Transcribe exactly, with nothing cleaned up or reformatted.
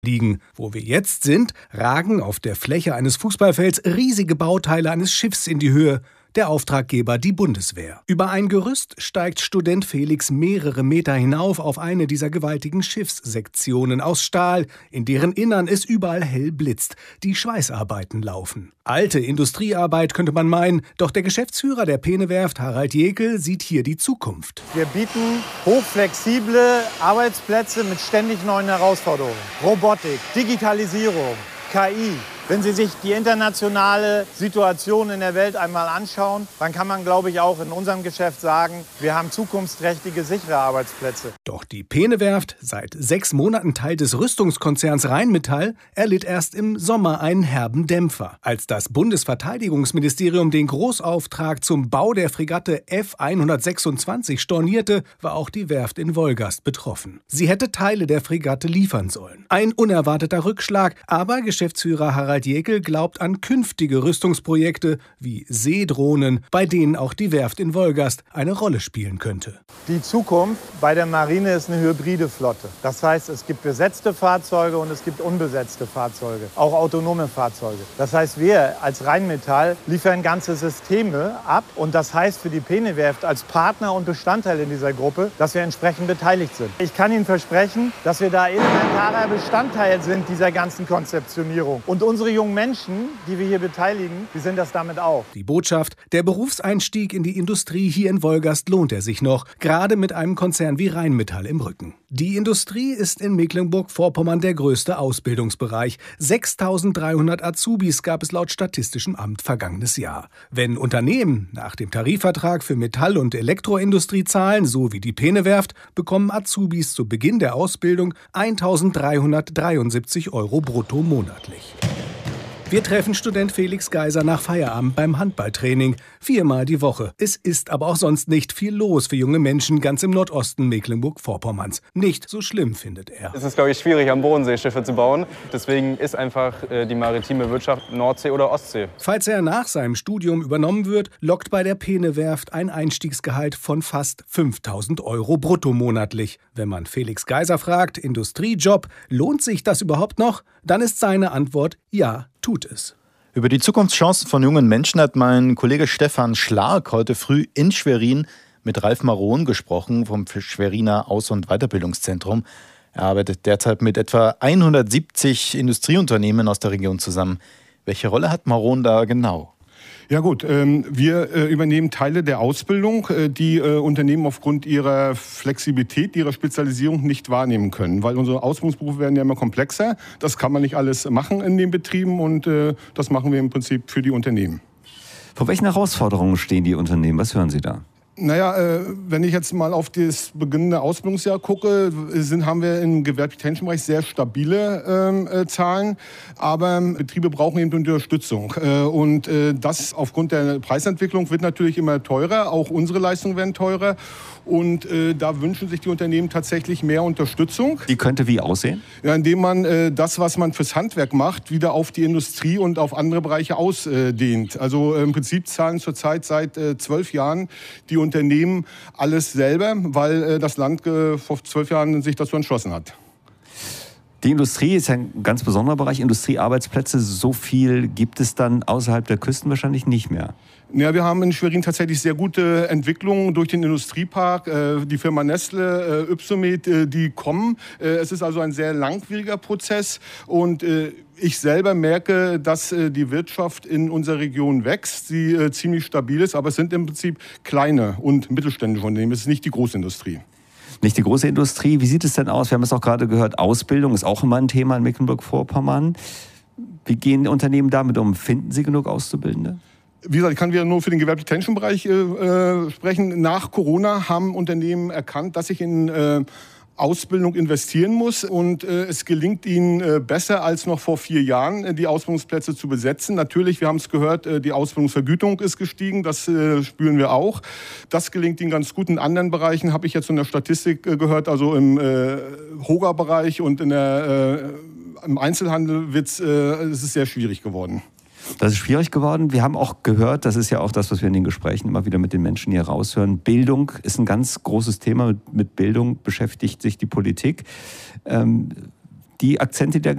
liegen. Wo wir jetzt sind, ragen auf der Fläche eines Fußballfelds riesige Bauteile eines Schiffs in die Höhe. Der Auftraggeber die Bundeswehr. Über ein Gerüst steigt Student Felix mehrere Meter hinauf auf eine dieser gewaltigen Schiffssektionen aus Stahl, in deren Innern es überall hell blitzt. Die Schweißarbeiten laufen. Alte Industriearbeit könnte man meinen, doch der Geschäftsführer der Peene-Werft, Harald Jekel, sieht hier die Zukunft. Wir bieten hochflexible Arbeitsplätze mit ständig neuen Herausforderungen. Robotik, Digitalisierung, K I. Wenn Sie sich die internationale Situation in der Welt einmal anschauen, dann kann man, glaube ich, auch in unserem Geschäft sagen, wir haben zukunftsträchtige, sichere Arbeitsplätze. Doch die Peene-Werft, seit sechs Monaten Teil des Rüstungskonzerns Rheinmetall, erlitt erst im Sommer einen herben Dämpfer. Als das Bundesverteidigungsministerium den Großauftrag zum Bau der Fregatte F hundertsechsundzwanzig stornierte, war auch die Werft in Wolgast betroffen. Sie hätte Teile der Fregatte liefern sollen. Ein unerwarteter Rückschlag, aber Geschäftsführer Harald Jekel glaubt an künftige Rüstungsprojekte wie Seedrohnen, bei denen auch die Werft in Wolgast eine Rolle spielen könnte. Die Zukunft bei der Marine ist eine hybride Flotte. Das heißt, es gibt besetzte Fahrzeuge und es gibt unbesetzte Fahrzeuge, auch autonome Fahrzeuge. Das heißt, wir als Rheinmetall liefern ganze Systeme ab und das heißt für die Peene-Werft als Partner und Bestandteil in dieser Gruppe, dass wir entsprechend beteiligt sind. Ich kann Ihnen versprechen, dass wir da elementarer Bestandteil sind dieser ganzen Konzeptionierung. Und unsere jungen Menschen, die wir hier beteiligen, die sind das damit auch. Die Botschaft: Der Berufseinstieg in die Industrie hier in Wolgast lohnt er sich noch, gerade mit einem Konzern wie Rheinmetall im Rücken. Die Industrie ist in Mecklenburg-Vorpommern der größte Ausbildungsbereich. sechstausenddreihundert Azubis gab es laut Statistischem Amt vergangenes Jahr. Wenn Unternehmen nach dem Tarifvertrag für Metall- und Elektroindustrie zahlen, so wie die Peene-Werft, bekommen Azubis zu Beginn der Ausbildung eintausenddreihundertdreiundsiebzig Euro brutto monatlich. Wir treffen Student Felix Geiser nach Feierabend beim Handballtraining. Viermal die Woche. Es ist aber auch sonst nicht viel los für junge Menschen ganz im Nordosten Mecklenburg-Vorpommerns. Nicht so schlimm, findet er. Es ist, glaube ich, schwierig, am Bodensee Schiffe zu bauen. Deswegen ist einfach äh, die maritime Wirtschaft Nordsee oder Ostsee. Falls er nach seinem Studium übernommen wird, lockt bei der Peene-Werft ein Einstiegsgehalt von fast fünftausend Euro brutto monatlich. Wenn man Felix Geiser fragt, Industriejob, lohnt sich das überhaupt noch? Dann ist seine Antwort: Ja, tut es. Über die Zukunftschancen von jungen Menschen hat mein Kollege Stefan Schlark heute früh in Schwerin mit Ralf Maron gesprochen vom Schweriner Aus- und Weiterbildungszentrum. Er arbeitet derzeit mit etwa hundertsiebzig Industrieunternehmen aus der Region zusammen. Welche Rolle hat Maron da genau? Ja gut, ähm, wir äh, übernehmen Teile der Ausbildung, äh, die äh, Unternehmen aufgrund ihrer Flexibilität, ihrer Spezialisierung nicht wahrnehmen können. Weil unsere Ausbildungsberufe werden ja immer komplexer. Das kann man nicht alles machen in den Betrieben und äh, das machen wir im Prinzip für die Unternehmen. Vor welchen Herausforderungen stehen die Unternehmen? Was hören Sie da? Naja, äh, wenn ich jetzt mal auf das beginnende Ausbildungsjahr gucke, sind, haben wir im gewerblich-technischen Bereich sehr stabile ähm, äh, Zahlen. Aber Betriebe brauchen eben Unterstützung. Äh, und äh, das aufgrund der Preisentwicklung wird natürlich immer teurer. Auch unsere Leistungen werden teurer. Und äh, da wünschen sich die Unternehmen tatsächlich mehr Unterstützung. Die könnte wie aussehen? Ja, indem man äh, das, was man fürs Handwerk macht, wieder auf die Industrie und auf andere Bereiche ausdehnt. Also äh, im Prinzip zahlen zurzeit seit äh, zwölf Jahren die Unternehmen alles selber, weil äh, das Land äh, vor zwölf Jahren sich dazu entschlossen hat. Die Industrie ist ja ein ganz besonderer Bereich. Industriearbeitsplätze, so viel gibt es dann außerhalb der Küsten wahrscheinlich nicht mehr. Ja, wir haben in Schwerin tatsächlich sehr gute Entwicklungen durch den Industriepark. Die Firma Nestle, Ypsomed, die kommen. Es ist also ein sehr langwieriger Prozess und ich selber merke, dass die Wirtschaft in unserer Region wächst, sie ziemlich stabil ist, aber es sind im Prinzip kleine und mittelständische Unternehmen. Es ist nicht die Großindustrie. Nicht die große Industrie. Wie sieht es denn aus? Wir haben es auch gerade gehört, Ausbildung ist auch immer ein Thema in Mecklenburg-Vorpommern. Wie gehen Unternehmen damit um? Finden sie genug Auszubildende? Wie gesagt, ich kann wieder nur für den gewerblich-technischen Bereich äh, sprechen. Nach Corona haben Unternehmen erkannt, dass sich in äh, Ausbildung investieren muss und äh, es gelingt ihnen äh, besser als noch vor vier Jahren, äh, die Ausbildungsplätze zu besetzen. Natürlich, wir haben es gehört, äh, die Ausbildungsvergütung ist gestiegen, das äh, spüren wir auch. Das gelingt ihnen ganz gut. In anderen Bereichen habe ich jetzt in der Statistik äh, gehört, also im äh, Hoga-Bereich und in der, äh, im Einzelhandel wird's, äh, es ist sehr schwierig geworden. Das ist schwierig geworden. Wir haben auch gehört, das ist ja auch das, was wir in den Gesprächen immer wieder mit den Menschen hier raushören. Bildung ist ein ganz großes Thema. Mit Bildung beschäftigt sich die Politik. Ähm, die Akzente, die da